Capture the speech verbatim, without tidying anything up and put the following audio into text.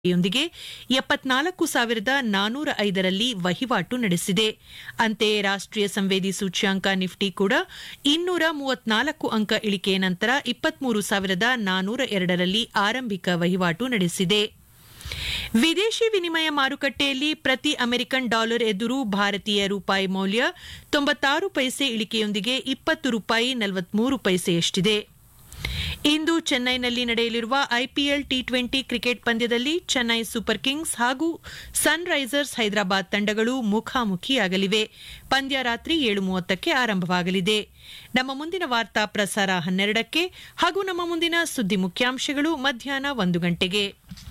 ಯೊಂದಿಗೆ ಎಪ್ಪತ್ನಾಲ್ಕು ಸಾವಿರದ ನಾನೂರ ಐದರಲ್ಲಿ ವಹಿವಾಟು ನಡೆಸಿದೆ. ಅಂತೆಯೇ ರಾಷ್ಟ್ರೀಯ ಸಂವೇದಿ ಸೂಚ್ಯಂಕ ನಿಫ್ಟಿ ಕೂಡ ಇನ್ನೂರ ಮೂವತ್ನಾಲ್ಕು ಅಂಕ ಇಳಿಕೆ ನಂತರ ಇಪ್ಪತ್ಮೂರು ಸಾವಿರದ ನಾನೂರ ಎರಡರಲ್ಲಿ ಆರಂಭಿಕ ವಹಿವಾಟು ನಡೆಸಿದೆ. ವಿದೇಶಿ ವಿನಿಮಯ ಮಾರುಕಟ್ಟೆಯಲ್ಲಿ ಪ್ರತಿ ಅಮೆರಿಕನ್ ಡಾಲರ್ ಎದುರು ಭಾರತೀಯ ರೂಪಾಯಿ ಮೌಲ್ಯ ತೊಂಬತ್ತಾರು ಪೈಸೆ ಇಳಿಕೆಯೊಂದಿಗೆ ಇಪ್ಪತ್ತು ರೂಪಾಯಿ ನಲವತ್ಮೂರು ಪೈಸೆಯಷ್ಟಿದೆ. ಇಂದು ಚೆನ್ನೈನಲ್ಲಿ ನಡೆಯಲಿರುವ ಐಪಿಎಲ್ ಟಿ ಟ್ವೆಂಟಿ ಕ್ರಿಕೆಟ್ ಪಂದ್ಯದಲ್ಲಿ ಚೆನ್ನೈ ಸೂಪರ್ ಕಿಂಗ್ಸ್ ಹಾಗೂ ಸನ್ ರೈಸರ್ಸ್ ಹೈದರಾಬಾದ್ ತಂಡಗಳು ಮುಖಾಮುಖಿಯಾಗಲಿವೆ. ಪಂದ್ಯ ರಾತ್ರಿ ಏಳು ಮೂವತ್ತಕ್ಕೆ ಆರಂಭವಾಗಲಿದೆ. ನಮ್ಮ ಮುಂದಿನ ವಾರ್ತಾ ಪ್ರಸಾರ ಹನ್ನೆರಡಕ್ಕೆ ಹಾಗೂ ನಮ್ಮ ಮುಂದಿನ ಸುದ್ದಿ ಮುಖ್ಯಾಂಶಗಳು ಮಧ್ಯಾಹ್ನ ಒಂದು ಗಂಟೆಗೆ.